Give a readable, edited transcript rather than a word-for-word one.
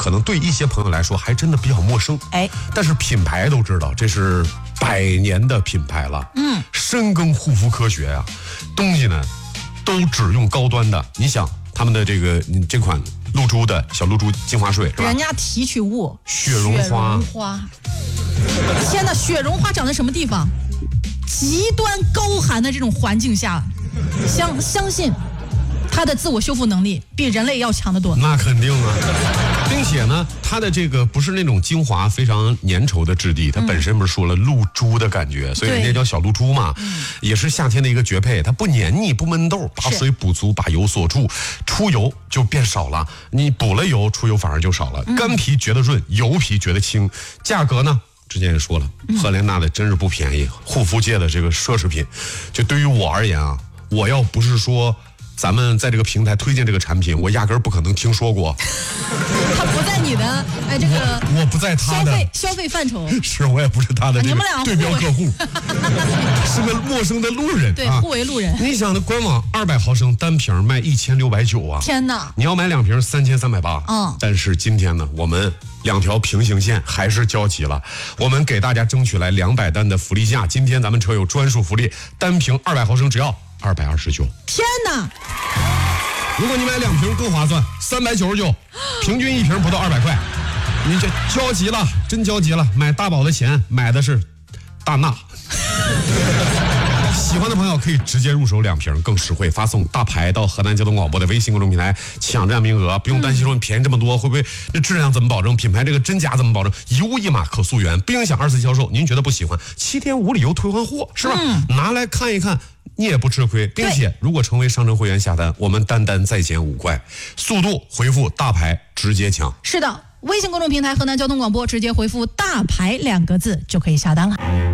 可能对一些朋友来说还真的比较陌生。但是品牌都知道，这是100年的品牌了，深耕护肤科学呀，东西呢都只用高端的。你想他们的这款露珠的小露珠精华水是吧？ 人家提取物雪绒花。 天哪，雪绒花长在什么地方？极端高寒的这种环境下，相信它的自我修复能力比人类要强得多。 那肯定啊，并且呢，它的这个不是那种精华非常粘稠的质地，它本身不是说了露珠的感觉，所以人家叫小露珠嘛，也是夏天的一个绝配。它不黏腻不闷痘，把水补足，把油锁住，出油就变少了。你补了油，出油反而就少了。干皮觉得润，油皮觉得轻。价格呢？之前也说了，赫莲娜的真是不便宜，护肤界的这个奢侈品。就对于我而言啊，我要不是说咱们在这个平台推荐这个产品，我压根儿不可能听说过。 他不在你的这个我不在他的消费范畴， 是我也不是他的这个对标客户，是个陌生的路人， 对，互为路人。 你想的官网200毫升单瓶卖1690啊！ 天哪！ 你要买2瓶3380。但是今天呢，我们2条平行线还是交集了，我们给大家争取来200单的福利价。今天咱们车友专属福利，单瓶200毫升只要229。 天哪！ 如果你买2瓶更划算，399，平均1瓶不到200块。你这交集了，真交集了！买大宝的钱买的是大钠。喜欢的朋友可以直接入手2瓶，更实惠。发送大牌到河南交通广播的微信公众平台抢占名额，不用担心说你便宜这么多会不会这质量怎么保证，品牌这个真假怎么保证，一物一码可溯源，不影响2次销售。您觉得不喜欢，7天无理由退换货，是吧？拿来看一看，你也不吃亏，并且如果成为商城会员下单，我们单再减5块，速度回复大牌直接抢。 是的，微信公众平台河南交通广播直接回复大牌2个字就可以下单了。